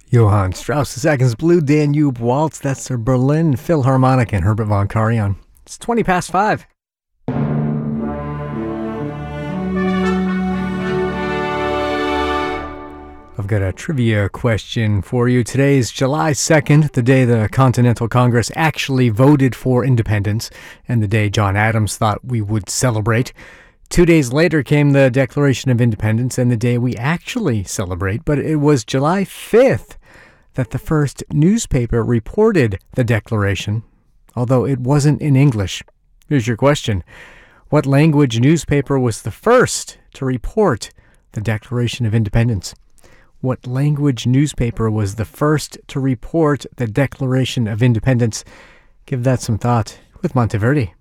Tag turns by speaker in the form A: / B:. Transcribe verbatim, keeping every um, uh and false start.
A: Johann Strauss the Second's Blue Danube Waltz. That's the Berlin Philharmonic and Herbert von Karajan. It's twenty past five. I've got a trivia question for you. Today is July second, the day the Continental Congress actually voted for independence, and the day John Adams thought we would celebrate. Two days later came the Declaration of Independence and the day we actually celebrate, but it was July fifth that the first newspaper reported the Declaration, although it wasn't in English. Here's your question. What language newspaper was the first to report the Declaration of Independence? What language newspaper was the first to report the Declaration of Independence? Give that some thought with Monteverdi.